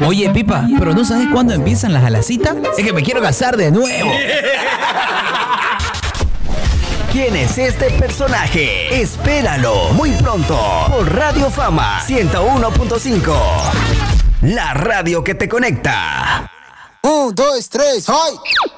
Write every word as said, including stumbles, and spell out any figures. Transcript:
Oye, Pipa, ¿pero no sabes cuándo empiezan las alacitas? Es que me quiero casar de nuevo. ¿Quién es este personaje? Espéralo muy pronto por Radio Fama ciento uno punto cinco. La radio que te conecta. Un, dos, tres, ¡ay!